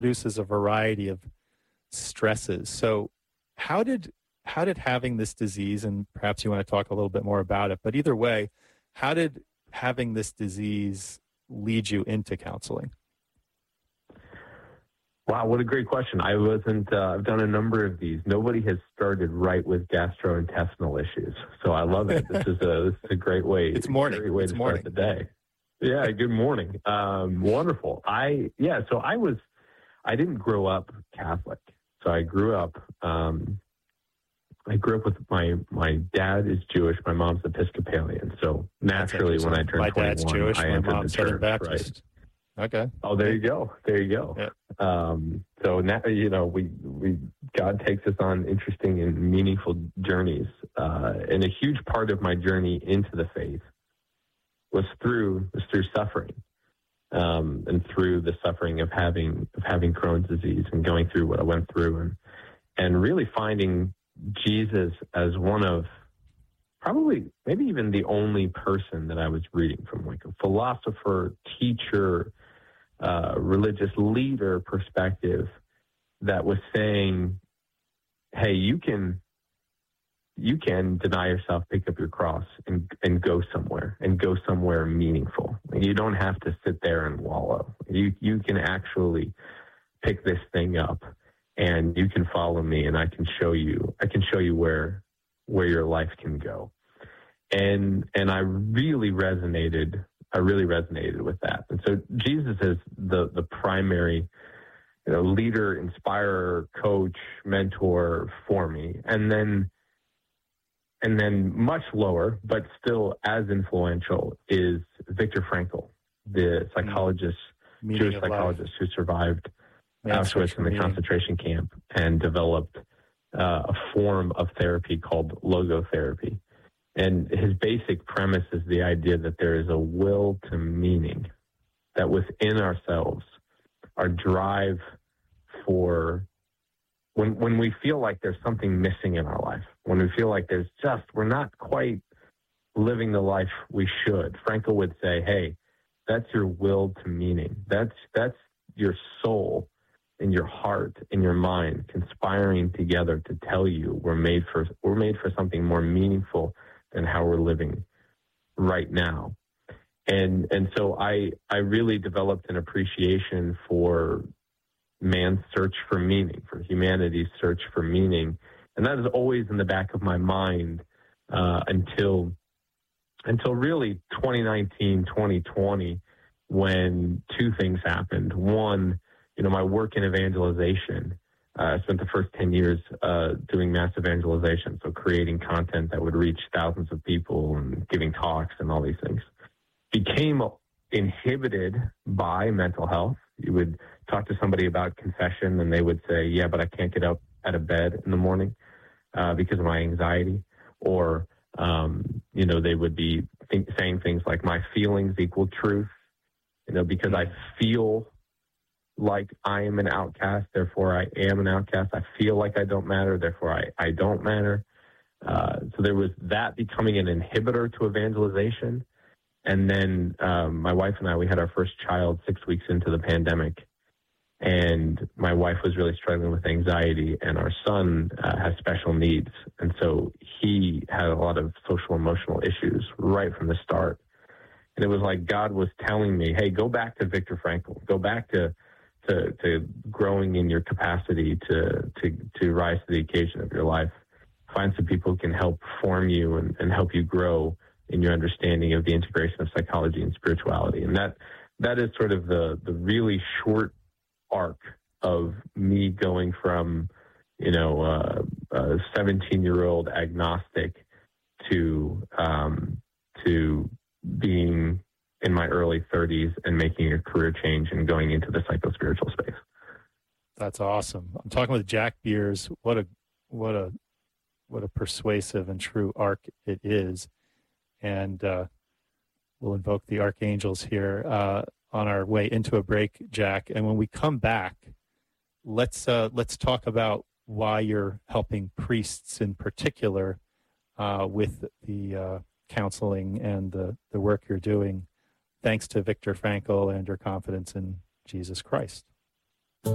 produces a variety of stresses. So how did having this disease, and perhaps you want to talk a little bit more about it, but either way, how did having this disease lead you into counseling? Wow, what a great question. I've done a number of these. Nobody has started right with gastrointestinal issues. So I love it. This is a great way. It's morning. Great way it's to morning. start the day. Yeah, good morning. Wonderful. I didn't grow up Catholic. So I grew up with my dad is Jewish, my mom's Episcopalian. So naturally when I turned 21, dad's Jewish, I my entered mom's the Southern church, Baptist. right? Okay. Oh, there you go. Yeah. So now, God takes us on interesting and meaningful journeys. And a huge part of my journey into the faith was through suffering, and through the suffering of having Crohn's disease and going through what I went through, and really finding Jesus as one of probably maybe even the only person that I was reading from, like a philosopher, teacher, religious leader perspective that was saying, hey, you can deny yourself, pick up your cross and go somewhere meaningful. You don't have to sit there and wallow. You can actually pick this thing up and you can follow me and I can show you where your life can go. And I really resonated with that. And so Jesus is the primary, leader, inspirer, coach, mentor for me. And then much lower, but still as influential, is Viktor Frankl, the psychologist, Jewish psychologist who survived Auschwitz in the concentration camp and developed a form of therapy called logotherapy. And his basic premise is the idea that there is a will to meaning, that within ourselves, our drive for when we feel like there's something missing in our life, when we feel like we're not quite living the life we should. Frankl would say, hey, that's your will to meaning. That's your soul and your heart and your mind conspiring together to tell you we're made for something more meaningful than how we're living right now. And so I really developed an appreciation for man's search for meaning, for humanity's search for meaning. And that is always in the back of my mind until really 2019, 2020, when two things happened. One, my work in evangelization. I spent the first 10 years doing mass evangelization, so creating content that would reach thousands of people and giving talks and all these things. Became inhibited by mental health. You would talk to somebody about confession and they would say, yeah, but I can't get up out of bed in the morning because of my anxiety. Or, they would be saying things like my feelings equal truth, because I feel like I am an outcast, therefore I am an outcast. I feel like I don't matter, therefore I don't matter. So there was that becoming an inhibitor to evangelization. And then my wife and I, we had our first child 6 weeks into the pandemic. And my wife was really struggling with anxiety, and our son has special needs. And so he had a lot of social emotional issues right from the start. And it was like God was telling me, hey, go back to Viktor Frankl, go back to growing in your capacity to rise to the occasion of your life. Find some people who can help form you and help you grow in your understanding of the integration of psychology and spirituality. And that is sort of the really short arc of me going from, a 17-year-old agnostic to being in my early 30s and making a career change and going into the psychospiritual space. That's awesome. I'm talking with Jack Beers. What a persuasive and true arc it is. And we'll invoke the archangels here on our way into a break, Jack. And when we come back, let's talk about why you're helping priests in particular with the counseling and the work you're doing, thanks to Viktor Frankl and your confidence in Jesus Christ.